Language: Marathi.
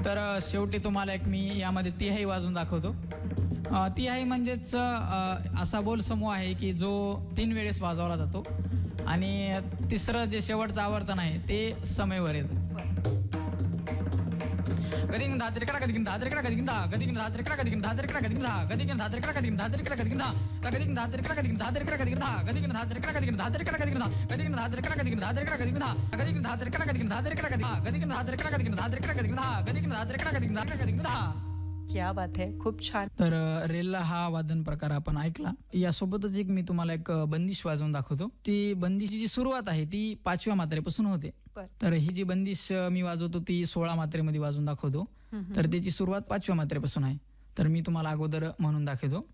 तर शेवटी तुम्हाला एक मी यामध्ये तिहाई वाजवून दाखवतो. तिहाई म्हणजेच असा बोल समूह आहे की जो 3 वेळेस वाजवला जातो आणि तिसरं जे शेवटचं आवर्तन आहे ते समयवर येतं. गदिंग धात्रे कडा गदिंग धात्रे कडा गदिंग धा गदिंग धात्रे कडा गदिंग धात्रे कडा गदिंग धा गदिंग धात्रे कडा गदिंग धात्रे कडा गदिंग धा गदिंग धात्रे कडा गदिंग धात्रे कडा गदिंग धा गदिंग धात्रे कडा गदिंग धात्रे कडा गदिंग धा गदिंग धात्रे कडा गदिंग धात्रे कडा गदिंग धा गदिंग धात्रे कडा गदिंग धात्रे कडा गदिंग धा गदिंग धात्रे कडा गदिंग धात्रे कडा गदिंग धा गदिंग धात्रे कडा गदिंग धात्रे कडा गदिंग धा. क्या बात आहे, खूप छान. तर रेल्ला हा वादन प्रकार आपण ऐकला. यासोबतच एक मी तुम्हाला एक बंदिश वाजवून दाखवतो. ती बंदिशची जी सुरुवात आहे ती 5व्या मात्रेपासून होते. तर ही जी बंदिश मी वाजवतो ती 16 मात्रेमध्ये वाजवून दाखवतो. तर त्याची सुरुवात 5व्या मात्रेपासून आहे. तर मी तुम्हाला अगोदर म्हणून दाखवतो.